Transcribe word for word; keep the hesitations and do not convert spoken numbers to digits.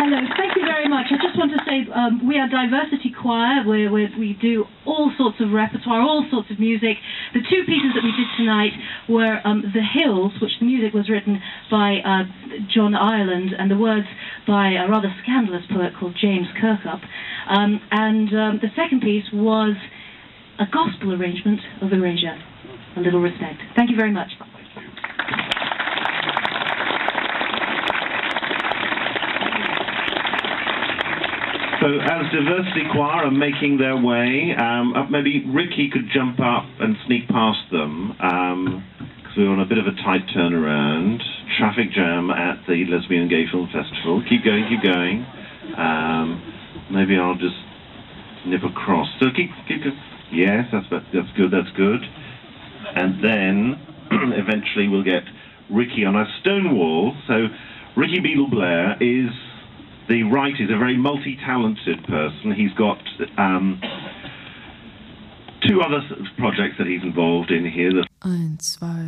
Hello, thank you very much. I just want to say um, we are Diversity Choir, where, where we do all sorts of repertoire, all sorts of music. The two pieces that we did tonight were um, The Hills, which the music was written by uh, John Ireland, and the words by a rather scandalous poet called James Kirkup. Um, and um, the second piece was a gospel arrangement of Erasure, A Little Respect. Thank you very much. So as Diversity Choir are making their way, um, uh, maybe Ricky could jump up and sneak past them, because um, we're on a bit of a tight turnaround. Traffic jam at the Lesbian Gay Film Festival. Keep going, keep going. Um, maybe I'll just nip across. So keep, keep, keep. Yes, that's, that's good, that's good. And then, eventually we'll get Ricky on a stone wall. So Ricky Beadle-Blair is... The writer is a very multi-talented person. He's got um, two other projects that he's involved in here. Eins, zwei,